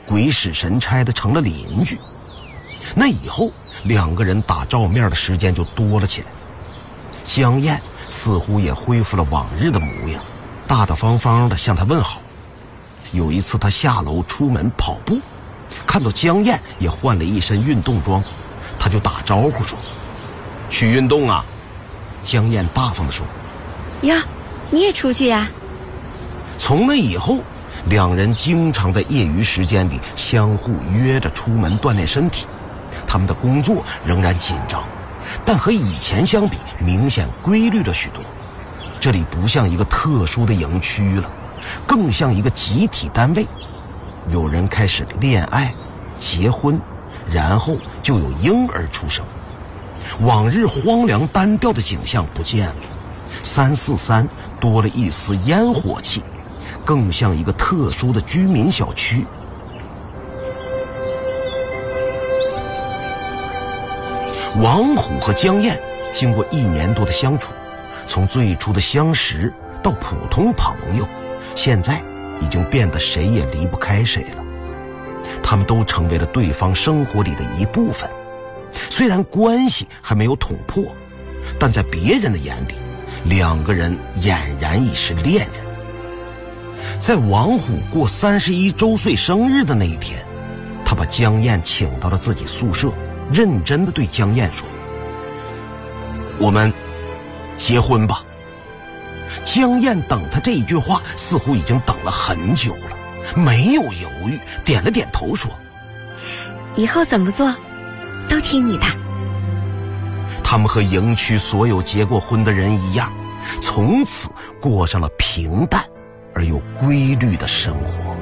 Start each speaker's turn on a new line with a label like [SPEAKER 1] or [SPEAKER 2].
[SPEAKER 1] 鬼使神差的成了邻居。那以后两个人打照面的时间就多了起来。江燕似乎也恢复了往日的模样，大大方方的向他问好。有一次他下楼出门跑步，看到江燕也换了一身运动装，他就打招呼说：“去运动啊。”江燕大方地说：“
[SPEAKER 2] 呀，你也出去呀？”
[SPEAKER 1] 从那以后，两人经常在业余时间里相互约着出门锻炼身体。他们的工作仍然紧张，但和以前相比明显规律了许多。这里不像一个特殊的营区了，更像一个集体单位。有人开始恋爱、结婚，然后就有婴儿出生。往日荒凉单调的景象不见了，343多了一丝烟火气，更像一个特殊的居民小区。王虎和江燕经过1年多的相处，从最初的相识到普通朋友，现在已经变得谁也离不开谁了。他们都成为了对方生活里的一部分。虽然关系还没有捅破，但在别人的眼里，两个人俨然已是恋人。在王虎过31周岁生日的那一天，他把江燕请到了自己宿舍，认真地对江燕说：“我们结婚吧。”江燕等他这一句话似乎已经等了很久了，没有犹豫，点了点头说：“
[SPEAKER 2] 以后怎么做都听你的。”
[SPEAKER 1] 他们和营区所有结过婚的人一样，从此过上了平淡而又规律的生活。